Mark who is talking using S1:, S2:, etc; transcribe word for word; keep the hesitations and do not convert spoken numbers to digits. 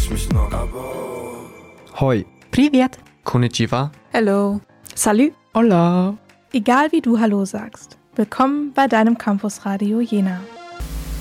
S1: Hoi.
S2: Privet.
S1: Konnichiwa.
S3: Hello.
S2: Salut.
S4: Hola.
S5: Egal wie du Hallo sagst, willkommen bei deinem Campusradio Jena.